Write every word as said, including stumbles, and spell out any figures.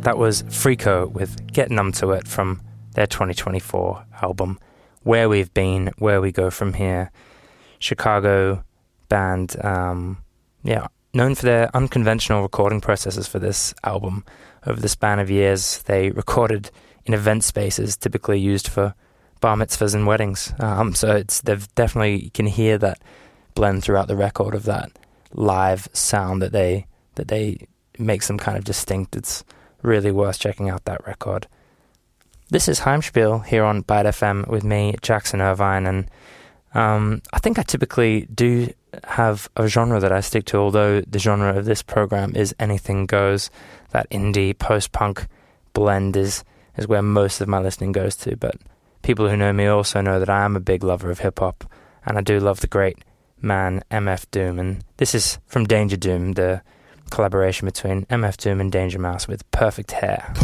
That was Freako with Get Numb to It from their twenty twenty-four album, Where We've Been, Where We Go From Here. Chicago band, um, yeah, known for their unconventional recording processes for this album. Over the span of years, they recorded in event spaces typically used for bar mitzvahs and weddings. Um, so it's they've definitely, you can hear that blend throughout the record of that live sound that they that they makes them kind of distinct. It's really worth checking out that record. This is Heimspiel here on Byte F M with me, Jackson Irvine, and um, I think I typically do have a genre that I stick to, although the genre of this program is anything goes. That indie post-punk blend is, is where most of my listening goes to, but people who know me also know that I am a big lover of hip-hop, and I do love the great man M F Doom, and this is from Danger Doom, the collaboration between M F Doom and Danger Mouse with Perfect Hair.